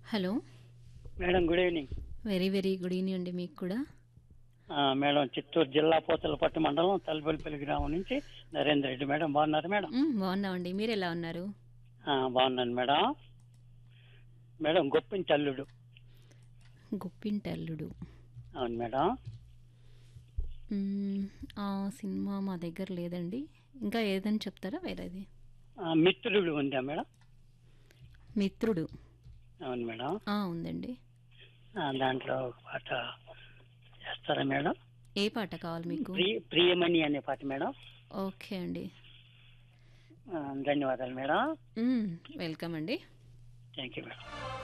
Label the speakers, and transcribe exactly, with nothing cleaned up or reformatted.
Speaker 1: Hello.
Speaker 2: Madam good evening.
Speaker 1: Very very good evening అండి మీకు కూడా.
Speaker 2: ఆ, మేడం చిత్తూరు జిల్లా పూతలపట్టు మండలం తలపల్లిపల్లి గ్రామం నుంచి నరేంద్ర రెడ్డి. మేడం బాగున్నారు మేడం?
Speaker 1: మ్, బాగున్నామండి, మీరు ఎలా ఉన్నారు?
Speaker 2: ఆ, బాగున్నాను మేడం. మేడం గొప్పింటి అల్లుడు.
Speaker 1: గుప్పింటల్లుడు.
Speaker 2: అవును మేడం.
Speaker 1: మ్, ఆ సినిమా మా దగ్గర లేదండి. ఇంకా ఏదని చెప్తారా వేరేది?
Speaker 2: ఆ, మిత్రుడు ఉందా మేడం?
Speaker 1: మిత్రుడు.
Speaker 2: అవును మేడం.
Speaker 1: ఆ, ఉందండి.
Speaker 2: ఆ, దాంట్లో ఒక పాట చేస్తారా మేడం?
Speaker 1: ఏ పాట కావాలి మీకు?
Speaker 2: ప్రియ ప్రియమణి అనే పాట మేడం.
Speaker 1: ఓకే అండి.
Speaker 2: ఆ, ధన్యవాదాలు మేడం.
Speaker 1: మ్, వెల్కమ్ అండి.
Speaker 2: Thank you madam.